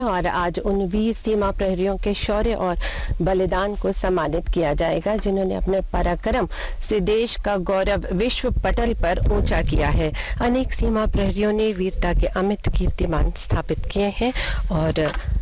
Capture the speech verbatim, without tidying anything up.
और आज उन वीर सीमा प्रहरियों के शौर्य और बलिदान को सम्मानित किया जाएगा जिन्होंने अपने पराक्रम से देश का गौरव विश्व पटल पर ऊंचा किया है। अनेक सीमा प्रहरियों ने वीरता के अमिट कीर्तिमान स्थापित किए हैं और